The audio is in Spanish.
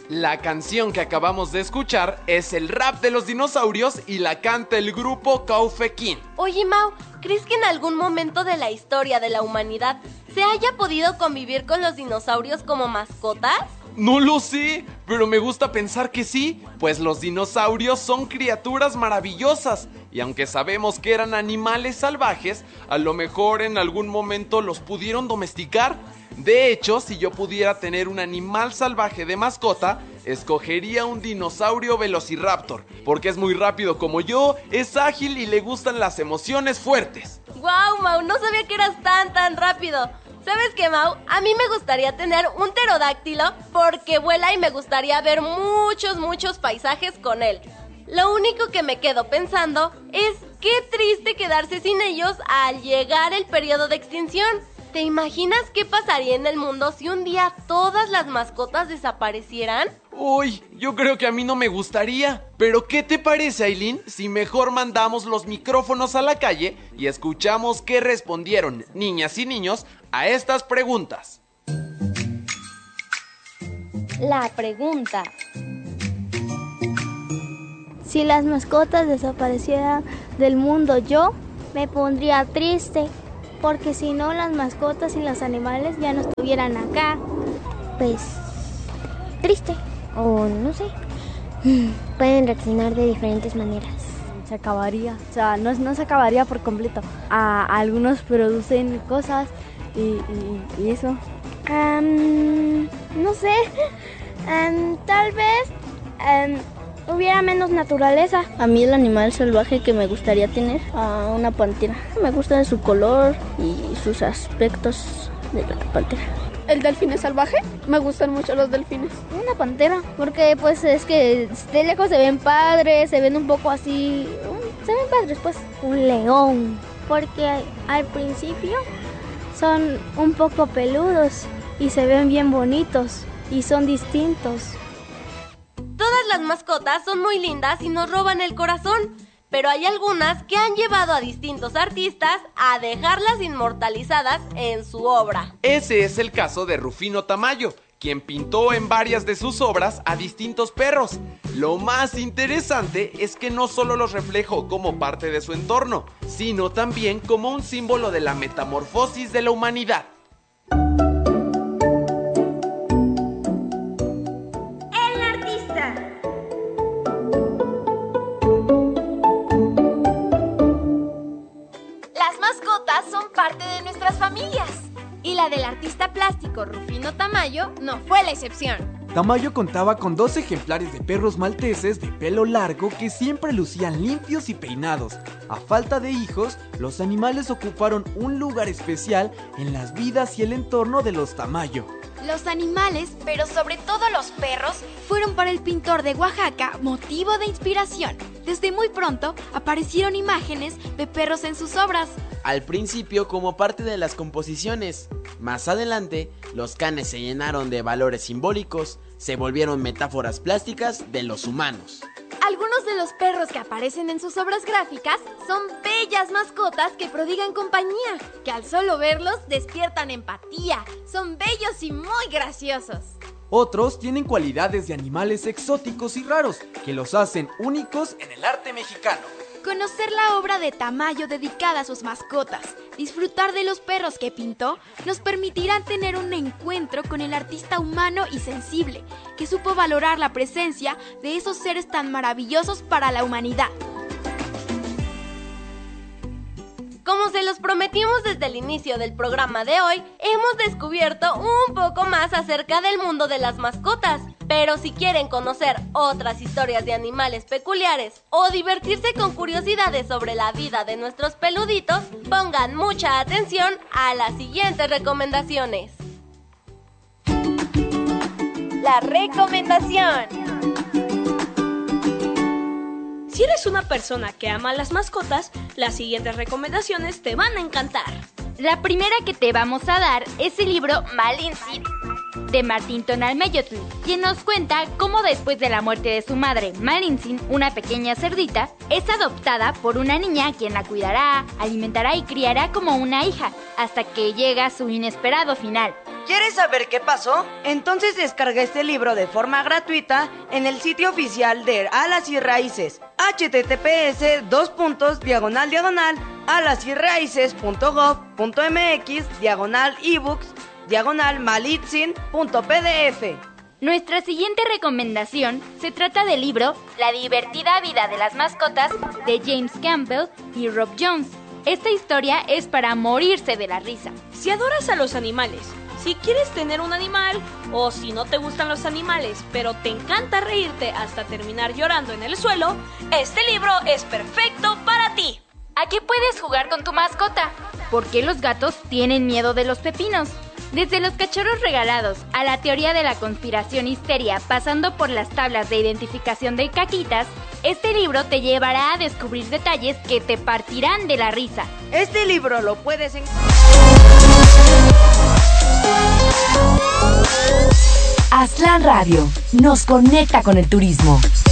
La canción que acabamos de escuchar es el rap de los dinosaurios y la canta el grupo Kaufekin. Oye, Mau, ¿crees que en algún momento de la historia de la humanidad se haya podido convivir con los dinosaurios como mascotas? No lo sé, pero me gusta pensar que sí, pues los dinosaurios son criaturas maravillosas y aunque sabemos que eran animales salvajes, a lo mejor en algún momento los pudieron domesticar. De hecho, si yo pudiera tener un animal salvaje de mascota, escogería un dinosaurio velociraptor, porque es muy rápido como yo, es ágil y le gustan las emociones fuertes. ¡Guau, Mau! No sabía que eras tan rápido. ¿Sabes qué, Mau? A mí me gustaría tener un pterodáctilo porque vuela y me gustaría ver muchos paisajes con él. Lo único que me quedo pensando es qué triste quedarse sin ellos al llegar el periodo de extinción. ¿Te imaginas qué pasaría en el mundo si un día todas las mascotas desaparecieran? Uy, yo creo que a mí no me gustaría. Pero ¿qué te parece, Aileen, si mejor mandamos los micrófonos a la calle y escuchamos qué respondieron niñas y niños a estas preguntas? La pregunta: si las mascotas desaparecieran del mundo, yo me pondría triste, porque si no, las mascotas y los animales ya no estuvieran acá. Pues triste, o no sé, pueden reaccionar de diferentes maneras. Se acabaría, o sea, no se acabaría por completo. Algunos producen cosas y eso. No sé, tal vez hubiera menos naturaleza. A mí el animal salvaje que me gustaría tener, una pantera. Me gusta su color y sus aspectos de la pantera. ¿El delfín es salvaje? Me gustan mucho los delfines. Una pantera, porque pues es que de lejos se ven padres, se ven un poco así, se ven padres pues. Un león, porque al principio son un poco peludos y se ven bien bonitos y son distintos. Todas las mascotas son muy lindas y nos roban el corazón, pero hay algunas que han llevado a distintos artistas a dejarlas inmortalizadas en su obra. Ese es el caso de Rufino Tamayo, quien pintó en varias de sus obras a distintos perros. Lo más interesante es que no solo los reflejó como parte de su entorno, sino también como un símbolo de la metamorfosis de la humanidad. Son parte de nuestras familias. Y la del artista plástico Rufino Tamayo no fue la excepción. Tamayo contaba con 2 ejemplares de perros malteses de pelo largo que siempre lucían limpios y peinados. A falta de hijos, los animales ocuparon un lugar especial en las vidas y el entorno de los Tamayo. Los animales, pero sobre todo los perros, fueron para el pintor de Oaxaca motivo de inspiración. Desde muy pronto aparecieron imágenes de perros en sus obras. Al principio como parte de las composiciones. Más adelante, los canes se llenaron de valores simbólicos, se volvieron metáforas plásticas de los humanos. Algunos de los perros que aparecen en sus obras gráficas son bellas mascotas que prodigan compañía, que al solo verlos despiertan empatía, son bellos y muy graciosos. Otros tienen cualidades de animales exóticos y raros que los hacen únicos en el arte mexicano. Conocer la obra de Tamayo dedicada a sus mascotas, disfrutar de los perros que pintó, nos permitirán tener un encuentro con el artista humano y sensible, que supo valorar la presencia de esos seres tan maravillosos para la humanidad. Como se los prometimos desde el inicio del programa de hoy, hemos descubierto un poco más acerca del mundo de las mascotas. Pero si quieren conocer otras historias de animales peculiares o divertirse con curiosidades sobre la vida de nuestros peluditos, pongan mucha atención a las siguientes recomendaciones. La recomendación. Si eres una persona que ama las mascotas, las siguientes recomendaciones te van a encantar. La primera que te vamos a dar es el libro Malintzin, de Martín Tonalmeyotl, quien nos cuenta cómo después de la muerte de su madre, Malintzin, una pequeña cerdita, es adoptada por una niña quien la cuidará, alimentará y criará como una hija, hasta que llega su inesperado final. ¿Quieres saber qué pasó? Entonces descarga este libro de forma gratuita en el sitio oficial de Alas y Raíces, https://alasyraíces.gov.mx/ebooks/Malitzin.pdf. Nuestra siguiente recomendación se trata del libro La divertida vida de las mascotas de James Campbell y Rob Jones. Esta historia es para morirse de la risa. Si adoras a los animales, si quieres tener un animal o si no te gustan los animales, pero te encanta reírte hasta terminar llorando en el suelo, este libro es perfecto para ti. Aquí puedes jugar con tu mascota. ¿Por qué los gatos tienen miedo de los pepinos? Desde los cachorros regalados a la teoría de la conspiración histeria, pasando por las tablas de identificación de caquitas, este libro te llevará a descubrir detalles que te partirán de la risa. Este libro lo puedes encontrar. Aztlán Radio nos conecta con el turismo.